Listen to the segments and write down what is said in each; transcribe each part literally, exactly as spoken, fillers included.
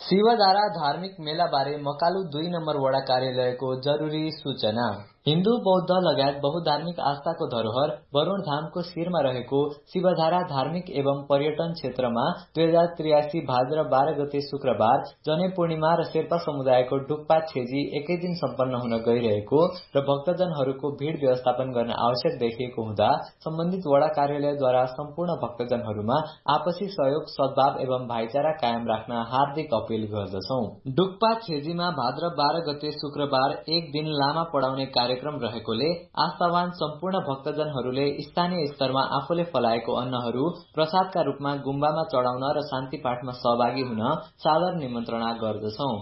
शिवधारा धार्मिक मेला बारे मकालु दुई नम्बर वडा कार्यालयको जरुरी सूचना। हिन्दू बौद्ध लगायत बहुधार्मिक आस्थाको धरोहर वरुण धामको शिरमा रहेको शिवधारा धार्मिक एवं पर्यटन क्षेत्रमा दुई हजार त्रियासी भाद्र बाह्र गते शुक्रबार जनै पूर्णिमा र शेर्पा समुदायको डुक्पा छेजी एकै दिन सम्पन्न हुन गइरहेको र भक्तजनहरूको भीड़ व्यवस्थापन गर्न आवश्यक देखिएको हुँदा सम्बन्धित वडा कार्यालयद्वारा सम्पूर्ण भक्तजनहरूमा आपसी सहयोग सद्भाव एवं भाइचारा कायम राख्न हार्दिक अपील गर्दछौं। डुक्पा छेजीमा भाद्र बाह्र गते शुक्रबार एक दिन लामा पढाउने कार्यक्रम रहेकोले आस्थावान सम्पूर्ण भक्तजनहरूले स्थानीय स्तरमा आफूले फलाएको अन्नहरू प्रसादका रूपमा गुम्बामा चढाउन र शान्ति पाठमा सहभागी हुन सादर निमन्त्रणा गर्दछौं।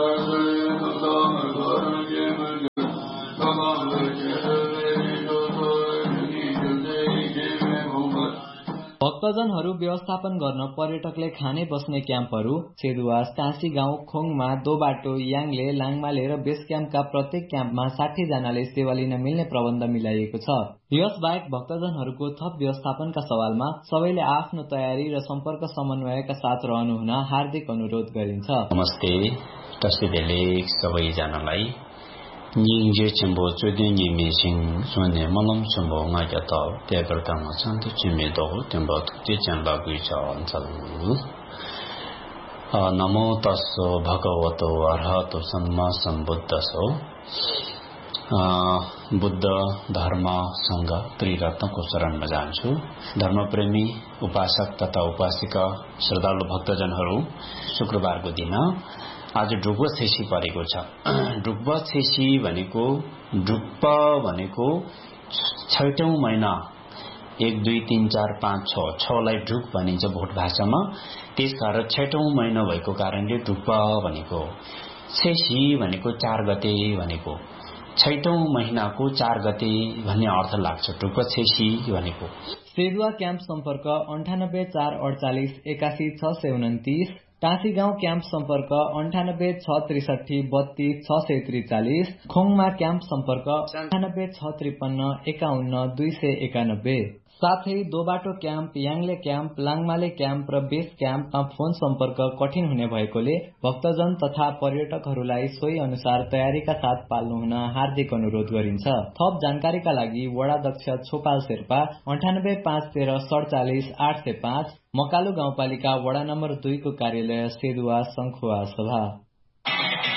भक्तजनहरू व्यवस्थापन गर्न पर्यटकले खाने बस्ने क्याम्पहरू छेदुवास, टाँसी गाउँ, खोङमा, दोबाटो, याङले, लाङमाले र बेस क्याम्पका प्रत्येक क्याम्पमा साठी जनाले सेवा लिन मिल्ने प्रबन्ध मिलाइएको छ। यस बाहेक भक्तजनहरूको थप व्यवस्थापनका सवालमा सबैले आफ्नो तयारी र सम्पर्क समन्वयका साथ रहनुहुन हार्दिक अनुरोध गरिन्छ। नमस्ते, तस्बिरले सबैजनालाई निङजे चम्बो चोदिङ निमिसिङ सोने मलम चम्बो ngaja taw tegartang chantu chime do temba tukte chanla guicha anchal namo tasso bhagavato arhato samma sambuddhaso Buddha धर्म संघ त्रिरत्नको शरणमा जान्छु। धर्मप्रेमी उपासक तथा उपासिका श्रद्धालु भक्तजनहरू, शुक्रबारको दिन आज डुक्प छेसी परेको छ। डुक्प छेसी भनेको डुक्प भनेको छैटौं महिना एक दुई तीन चार पाँच छ छलाई डुक भनिन्छ भोट भाषामा। त्यसकारण छैटौं महिना भएको कारणले डुक्प भनेको। छेसी भनेको चार गते भनेको। छैटौं महिनाको चार गते भन्ने अर्थ लाग्छ डुक्प छेसी भनेको। सेदुवा क्याम्प सम्पर्क अन्ठानब्बे चार अडचालिस एकासी छ सय उन्तिस। टाँसी गाउँ क्याम्प सम्पर्क अन्ठानब्बे छ त्रिसठी बत्तीस छ सय त्रिचालिस। खोङमा क्याम्प सम्पर्क अन्ठानब्बे छ त्रिपन्न एकाउन्न दुई सय एकानब्बे। साथै दोबाटो क्याम्प, याङले क्याम्प, लाङमाले क्याम्प र बेस क्याम्पमा फोन सम्पर्क कठिन हुने भएकोले भक्तजन तथा पर्यटकहरूलाई सोही अनुसार तयारीका साथ पाल्नु हुन हार्दिक अनुरोध गरिन्छ। थप जानकारीका लागि वडाध्यक्ष छोपाल शेर्पा अन्ठानब्बे पाँच तेह्र सडचालिस आठ सय पाँच, मकालु गाउँपालिका वडा नम्बर दुई को कार्यालय सेदुवा सङ्खुवा सभा।